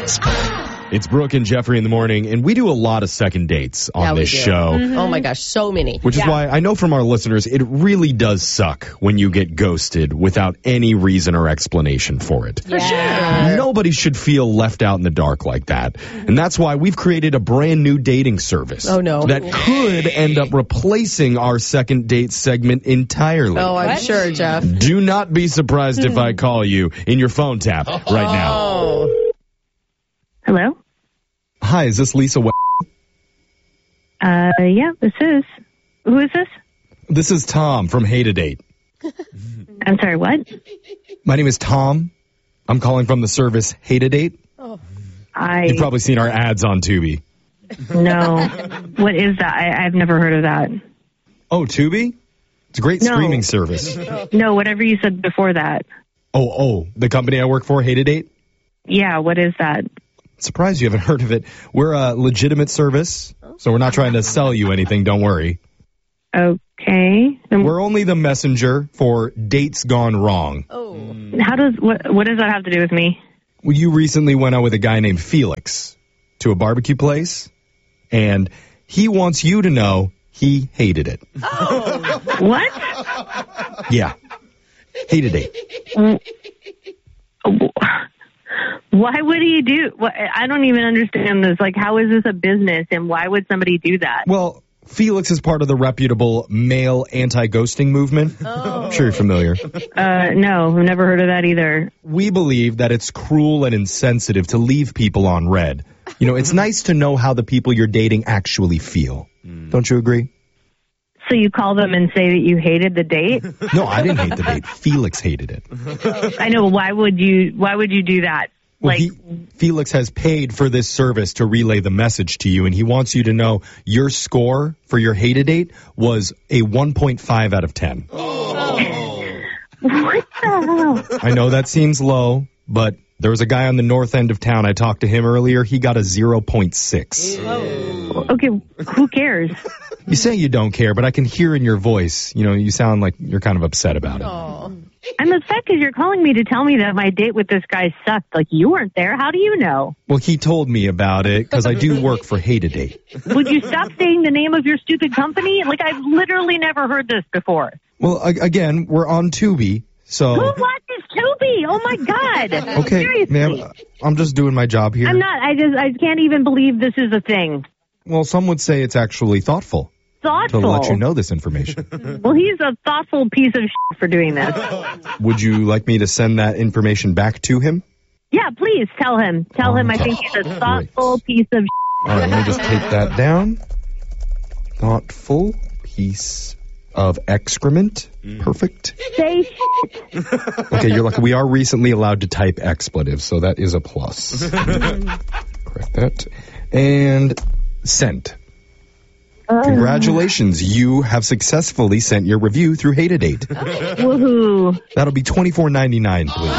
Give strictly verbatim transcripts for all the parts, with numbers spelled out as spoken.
It's Brooke and Jeffrey in the morning, and we do a lot of second dates on Yeah, we this do. show. Mm-hmm. Oh my gosh, so many. Which is Yeah. why I know from our listeners, it really does suck when you get ghosted without any reason or explanation for it. For sure. Nobody should feel left out in the dark like that. And that's why we've created a brand new dating service. Oh, no. That could end up replacing our second date segment entirely. Oh, I'm What? sure, Jeff. Do not be surprised if I call you in your phone tap right now. Oh. Hello? Hi, is this Lisa? We- Uh, yeah, this is. Who is this? this is Tom from Hate a Date. I'm sorry, what? My name is Tom. I'm calling from the service Hate a Date. I, You've probably seen our ads on Tubi. no. What is that? I, I've never heard of that. Oh, Tubi? It's a great No. streaming service. No, whatever you said before that. Oh, oh, the company I work for, Hate a Date? Yeah, what is that? Surprised you haven't heard of it. We're a legitimate service, so we're not trying to sell you anything, don't worry. Okay. Then We're only the messenger for dates gone wrong. Oh. how does, what, what does that have to do with me? Well, you recently went out with a guy named Felix to a barbecue place, and he wants you to know he hated it. What? Yeah. Hated it. Why would he do, what, I don't even understand this. Like, how is this a business and why would somebody do that? Well, Felix is part of the reputable male anti-ghosting movement. Oh. I'm sure you're familiar. Uh, no, I've never heard of that either. We believe that it's cruel and insensitive to leave people on red. You know, it's nice to know how the people you're dating actually feel. Don't you agree? So you call them and say that you hated the date? No, I didn't hate the date. Felix hated it. I know. Why would you, why would you do that? Well, Like, he, Felix has paid for this service to relay the message to you, and he wants you to know your score for your hate a date was a one point five out of ten. what the hell? I know that seems low, but there was a guy on the north end of town. I talked to him earlier. He got a zero point six. Okay, who cares? You say you don't care, but I can hear in your voice, you know, you sound like you're kind of upset about it. Oh. I'm upset because you're calling me to tell me that my date with this guy sucked. Like, you weren't there. How do you know? Well, he told me about it because I do work for Hate a Date. Would you stop saying the name of your stupid company? Like, I've literally never heard this before. Well, a- again, we're on Tubi, Who so... watches Tubi? Oh, my God. Okay, Seriously. ma'am, I'm just doing my job here. I'm not. I just, I can't even believe this is a thing. Well, some would say it's actually thoughtful Thoughtful. to let you know this information. Well, he's a thoughtful piece of shit for doing this. Would you like me to send that information back to him? Yeah, please tell him. Tell him I think he's a thoughtful piece of shit. All right, let me just take that down. Thoughtful piece of excrement. Perfect. Say shit. Okay, you're lucky. We are recently allowed to type expletives, so that is a plus. Correct that. And sent. Congratulations, you have successfully sent your review through Hate a Date. Woohoo. That'll be twenty-four ninety-nine, please.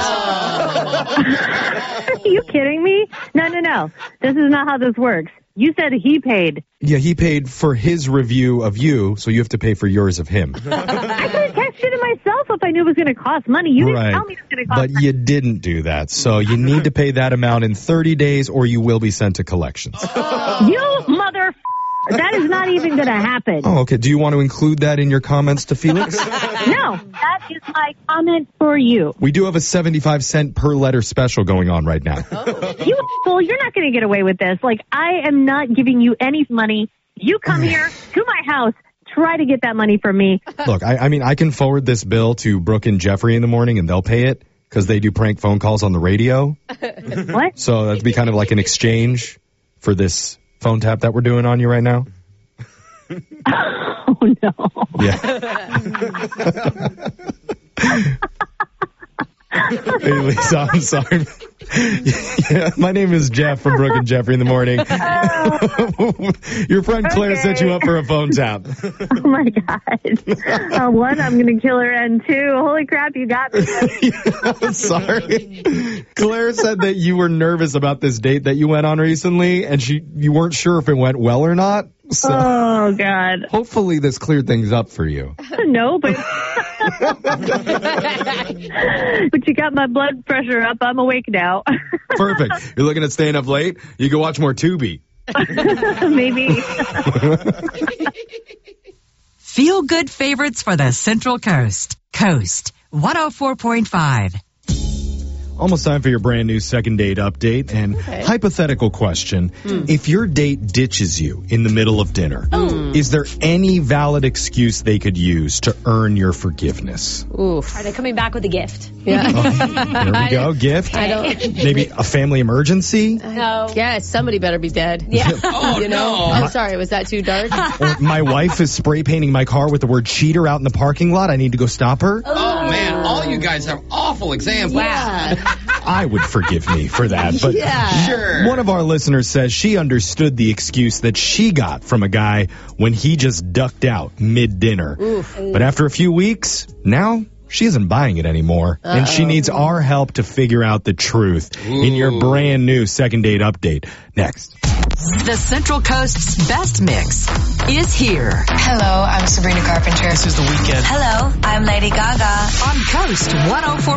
Are you kidding me? No, no, no. This is not how this works. You said he paid. Yeah, he paid for his review of you, so you have to pay for yours of him. I could have texted it myself if I knew it was going to cost money. You didn't tell me it was going to cost But money. you didn't do that, so you need to pay that amount in thirty days or you will be sent to collections. You mother... That is not even going to happen. Oh, okay. Do you want to include that in your comments to Felix? No, that is my comment for you. We do have a seventy-five cent per letter special going on right now. You fool, you're not going to get away with this. Like, I am not giving you any money. You come here to my house, try to get that money from me. Look, I, I mean, I can forward this bill to Brooke and Jeffrey in the morning and they'll pay it because they do prank phone calls on the radio. What? So that'd be kind of like an exchange for this phone tap that we're doing on you right now. Oh, no. Yeah. Hey, Lisa, I'm sorry. Yeah, my name is Jeff from Brooke and Jeffrey in the morning. Your friend Claire Okay. set you up for a phone tap. Oh, my God. Uh, one, I'm going to kill her, and two, holy crap, you got me. I'm sorry. Claire said that you were nervous about this date that you went on recently, and she you weren't sure if it went well or not. So Oh, God. hopefully this cleared things up for you. No, but But you got my blood pressure up. I'm awake now. Perfect. You're looking at staying up late? You can watch more Tubi. Maybe. Feel good favorites for the Central Coast. Coast one oh four point five. Almost time for your brand new second date update. And Okay. hypothetical question. Mm. If your date ditches you in the middle of dinner, Oh. is there any valid excuse they could use to earn your forgiveness? Oof. Are they coming back with a gift? Yeah. There we go. Gift? I don't. Maybe a family emergency? No. Yeah, somebody better be dead. Yeah. Oh, You know? no. I'm sorry. Was that too dark? Or my wife is spray painting my car with the word cheater out in the parking lot. I need to go stop her? Oh, man. All you guys have awful examples. Wow. I would forgive me for that. But Yeah. Sure. one of our listeners says she understood the excuse that she got from a guy when he just ducked out mid-dinner. But after a few weeks, now she isn't buying it anymore. And she needs our help to figure out the truth in your Ooh. brand new second date update. Next. The Central Coast's best mix is here Hello, I'm Sabrina Carpenter. This is The Weeknd. Hello, I'm Lady Gaga. on Coast one oh four